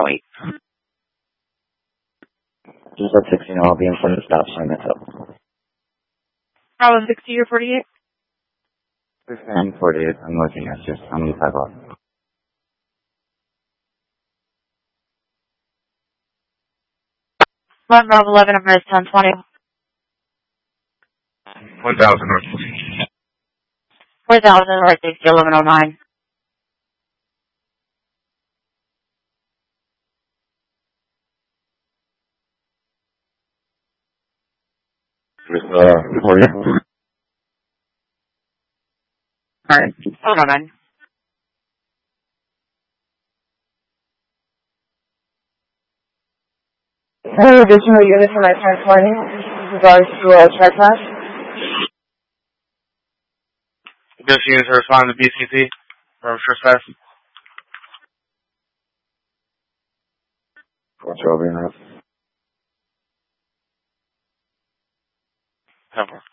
wait. Just let 16 I'll be in front of the stop sign, that's up. Bravo 60 or 48? 16 48, I'm looking at just how many 5 off. Bravo 11, I'm at 1020. 1000 North. 4000 North 60, 1109. For you. Alright, 1109. Any additional units in my 1020 with regards to trespass? Additional units are responding to BCC for trespass. What's over enough? 10-4.